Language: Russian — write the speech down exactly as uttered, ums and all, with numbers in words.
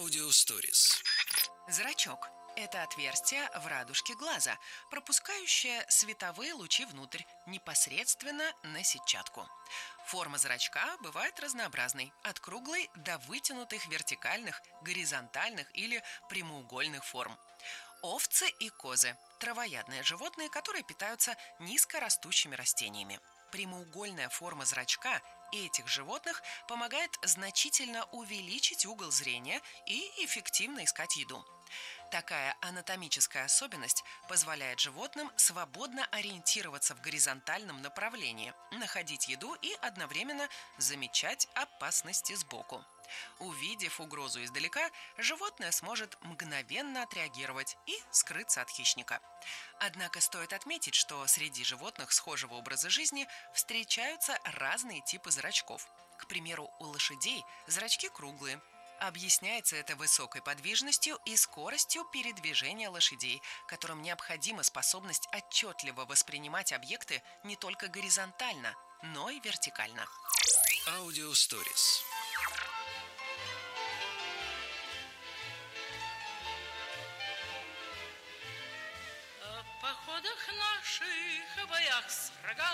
Аудиосторис. Зрачок – это отверстие в радужке глаза, пропускающее световые лучи внутрь, непосредственно на сетчатку. Форма зрачка бывает разнообразной, от круглой до вытянутых вертикальных, горизонтальных или прямоугольных форм. Овцы и козы – травоядные животные, которые питаются низкорастущими растениями. Прямоугольная форма зрачка этих животных помогает значительно увеличить угол зрения и эффективно искать еду. Такая анатомическая особенность позволяет животным свободно ориентироваться в горизонтальном направлении, находить еду и одновременно замечать опасности сбоку. Увидев угрозу издалека, животное сможет мгновенно отреагировать и скрыться от хищника. Однако стоит отметить, что среди животных схожего образа жизни встречаются разные типы зрачков. К примеру, у лошадей зрачки круглые. Объясняется это высокой подвижностью и скоростью передвижения лошадей, которым необходима способность отчетливо воспринимать объекты не только горизонтально, но и вертикально. Аудиосторис. О походах наших, о боях с врагами.